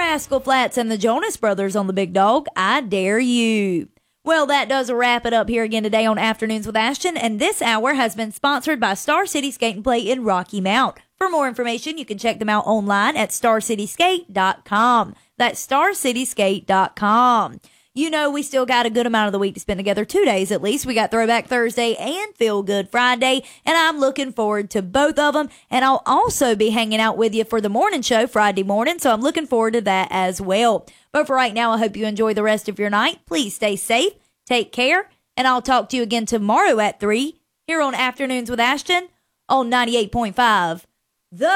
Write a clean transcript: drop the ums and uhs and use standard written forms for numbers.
Rascal Flatts and the Jonas Brothers on the Big Dog. I Dare You. Well, that does wrap it up here again today on Afternoons with Ashton, and this hour has been sponsored by Star City Skate and Play in Rocky Mount. For more information, you can check them out online at starcityskate.com. That's starcityskate.com. You know, we still got a good amount of the week to spend together, 2 days at least. We got Throwback Thursday and Feel Good Friday, and I'm looking forward to both of them. And I'll also be hanging out with you for the morning show Friday morning, so I'm looking forward to that as well. But for right now, I hope you enjoy the rest of your night. Please stay safe, take care, and I'll talk to you again tomorrow at 3 here on Afternoons with Ashton on 98.5